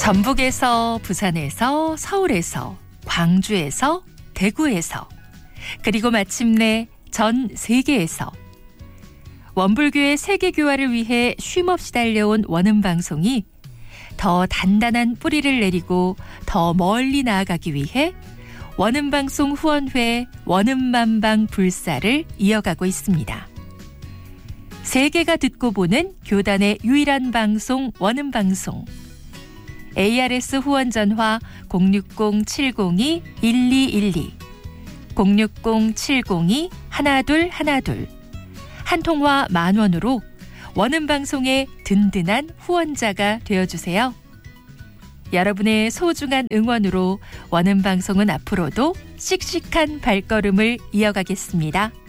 전북에서, 부산에서, 서울에서, 광주에서, 대구에서, 그리고 마침내 전 세계에서 원불교의 세계교화를 위해 쉼없이 달려온 원음방송이 더 단단한 뿌리를 내리고 더 멀리 나아가기 위해 원음방송 후원회 원음만방 불사를 이어가고 있습니다. 세계가 듣고 보는 교단의 유일한 방송 원음방송. ARS 후원 전화 060-702-1212 060-702-1212 한 통화 10,000원으로 원음방송의 든든한 후원자가 되어주세요. 여러분의 소중한 응원으로 원음방송은 앞으로도 씩씩한 발걸음을 이어가겠습니다.